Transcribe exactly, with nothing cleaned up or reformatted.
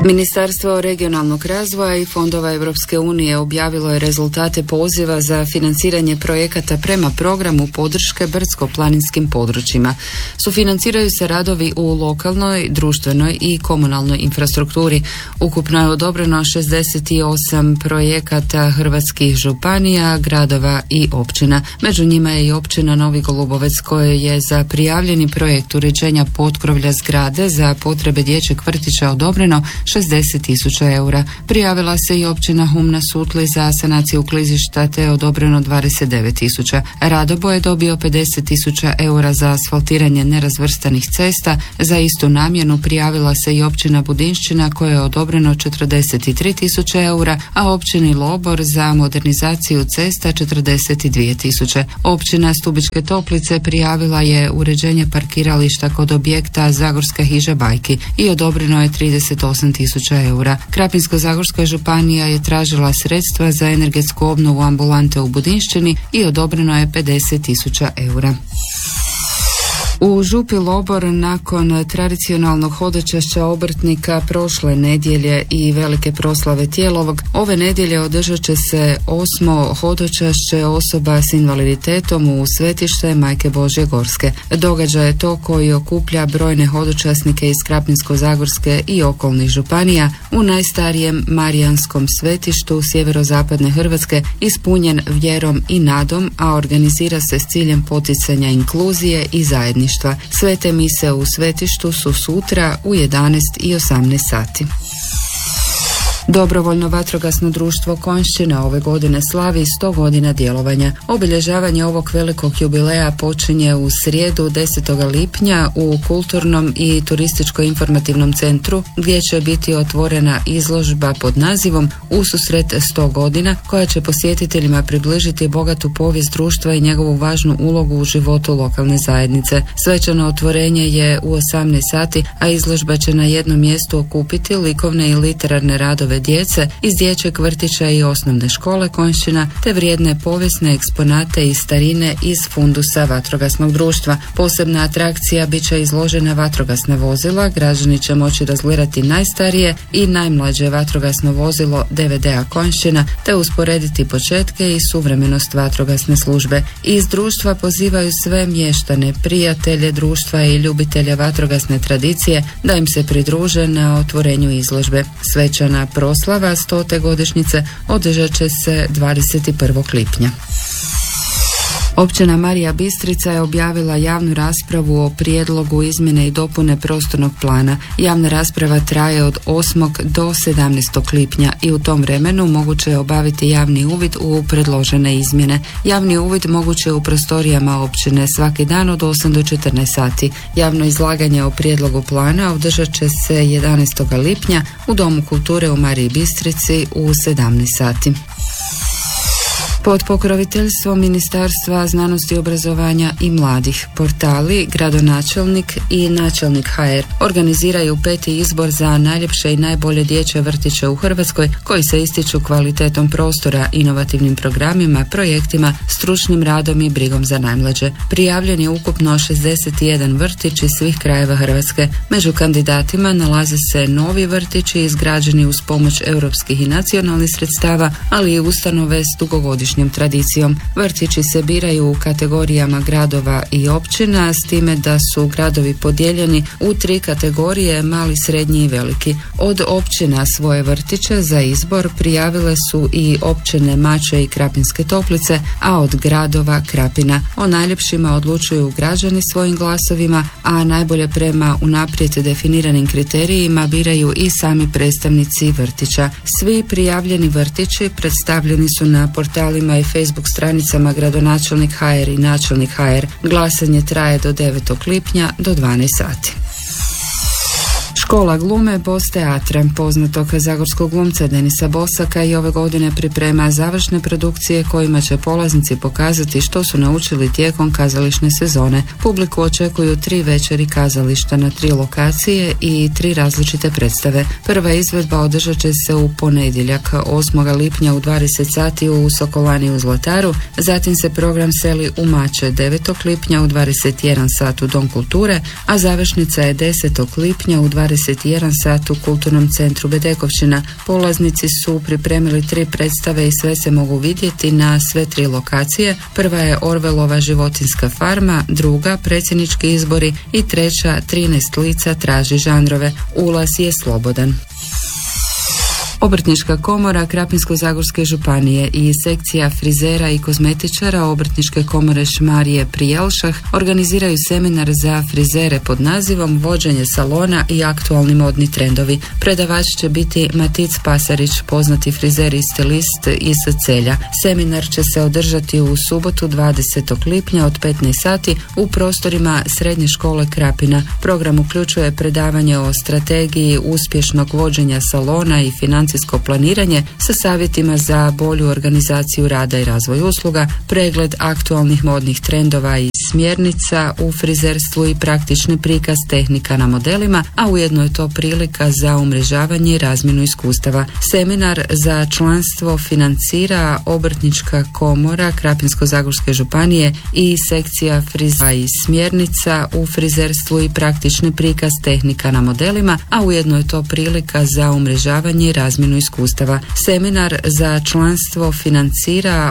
Ministarstvo regionalnog razvoja i fondova Europske unije objavilo je rezultate poziva za financiranje projekata prema programu podrške brdsko-planinskim područjima. Sufinanciraju se radovi u lokalnoj, društvenoj i komunalnoj infrastrukturi. Ukupno je odobreno šezdeset osam projekata hrvatskih županija, gradova i općina. Među njima je i općina Novi Golubovec koje je za prijavljeni projekt uređenja potkrovlja zgrade za potrebe dječjeg vrtića odobreno šezdeset tisuća eura. Prijavila se i općina Hum na Sutli za sanaciju klizišta te je odobreno dvadeset devet tisuća. Radobo je dobio pedeset tisuća eura za asfaltiranje nerazvrstanih cesta. Za istu namjenu prijavila se i općina Budinšćina koje je odobreno četrdeset tri tisuće eura, a općini Lobor za modernizaciju cesta četrdeset dvije tisuće. Općina Stubičke Toplice prijavila je uređenje parkirališta kod objekta Zagorska hiža Bajki i odobreno je trideset osam tisuća eura. Krapinsko-zagorska županija je tražila sredstva za energetsku obnovu ambulante u Budinšćini i odobreno je pedeset tisuća eura. U Župi Lobor nakon tradicionalnog hodočašća obrtnika prošle nedjelje i velike proslave Tijelovog, ove nedjelje održat će se osmo hodočašće osoba s invaliditetom u svetište Majke Božje Gorske. Događaj je to koji okuplja brojne hodočasnike iz Krapinsko-zagorske i okolnih županija u najstarijem Marijanskom svetištu sjeverozapadne Hrvatske, ispunjen vjerom i nadom, a organizira se s ciljem poticanja inkluzije i zajedništva. Svete mise u svetištu su sutra u jedanaest i osamnaest sati. Dobrovoljno vatrogasno društvo Konjšćina ove godine slavi sto godina djelovanja. Obilježavanje ovog velikog jubileja počinje u srijedu desetog lipnja u kulturnom i turističko-informativnom centru gdje će biti otvorena izložba pod nazivom Ususret sto godina koja će posjetiteljima približiti bogatu povijest društva i njegovu važnu ulogu u životu lokalne zajednice. Svečano otvorenje je u osamnaest sati, a izložba će na jednom mjestu okupiti likovne i literarne radove djece iz dječjeg vrtića i osnovne škole Konjšćina te vrijedne povijesne eksponate i starine iz fundusa vatrogasnog društva. Posebna atrakcija bit će izložena vatrogasna vozila, građani će moći razgledati najstarije i najmlađe vatrogasno vozilo D V D-a Konjšćina te usporediti početke i suvremenost vatrogasne službe. Iz društva pozivaju sve mještane, prijatelje društva i ljubitelje vatrogasne tradicije da im se pridruže na otvorenju izložbe. Svečana proslava stote godišnjice održat će se dvadeset prvog lipnja. Općina Marija Bistrica je objavila javnu raspravu o prijedlogu izmjene i dopune prostornog plana. Javna rasprava traje od osmog do sedamnaestog lipnja i u tom vremenu moguće je obaviti javni uvid u predložene izmjene. Javni uvid moguće je u prostorijama općine svaki dan od osam do četrnaest sati. Javno izlaganje o prijedlogu plana održat će se jedanaestog lipnja u Domu kulture u Mariji Bistrici u sedamnaest sati. Pod pokroviteljstvom Ministarstva znanosti, obrazovanja i mladih, portali Gradonačelnik i Načelnik H R organiziraju peti izbor za najljepše i najbolje dječje vrtiće u Hrvatskoj koji se ističu kvalitetom prostora, inovativnim programima, projektima, stručnim radom i brigom za najmlađe. Prijavljen je ukupno šezdeset jedan vrtić iz svih krajeva Hrvatske. Među kandidatima nalaze se novi vrtići izgrađeni uz pomoć europskih i nacionalnih sredstava, ali i ustanove s dugogodišnjim tradicijom. Vrtići se biraju u kategorijama gradova i općina, s time da su gradovi podijeljeni u tri kategorije: mali, srednji i veliki. Od općina svoje vrtiće za izbor prijavile su i općine Mače i Krapinske Toplice, a od gradova Krapina. O najljepšima odlučuju građani svojim glasovima, a najbolje prema unaprijed definiranim kriterijima biraju i sami predstavnici vrtića. Svi prijavljeni vrtići predstavljeni su na portalima i Facebook stranicama Gradonačelnik H R i Načelnik H R. Glasanje traje do devetog lipnja do dvanaest sati. Škola glume Bos teatra poznatog zagorskog glumca Denisa Bosaka i ove godine priprema završne produkcije kojima će polaznici pokazati što su naučili tijekom kazališne sezone. Publiku očekuju tri večeri kazališta na tri lokacije i tri različite predstave. Prva izvedba održat će se u ponedjeljak osmog lipnja u dvadeset sati u Sokolani u Zlataru, zatim se program seli u Mače devetog lipnja u dvadeset jedan sat u Dom kulture, a završnica je desetog lipnja u dvadeset dvadeset jedan sat u Kulturnom centru Bedekovčina. Polaznici su pripremili tri predstave i sve se mogu vidjeti na sve tri lokacije. Prva je Orvelova životinjska farma, druga predsjednički izbori i treća trinaest lica traži žanrove. Ulaz je slobodan. Obrtnička komora Krapinsko-zagorske županije i sekcija frizera i kozmetičara Obrtničke komore Šmarije pri Jelšah organiziraju seminar za frizere pod nazivom Vođenje salona i aktualni modni trendovi. Predavač će biti Matic Pasarić, poznati frizer i stilist iz Celja. Seminar će se održati u subotu dvadesetog lipnja od petnaest sati u prostorima Srednje škole Krapina. Program uključuje predavanje o strategiji uspješnog vođenja salona i financijskog planiranje sa savjetima za bolju organizaciju rada i razvoj usluga, pregled aktualnih modnih trendova i smjernica u frizerstvu i praktični prikaz tehnika na modelima, a ujedno je to prilika za umrežavanje i razmjenu iskustava. Seminar za članstvo financira Obrtnička komora Krapinsko-zagorske županije i sekcija frizera i smjernica u frizerstvu i praktični prikaz tehnika na modelima, a ujedno je to prilika za umrežavanje i razmjenu iskustava. Seminar za članstvo financira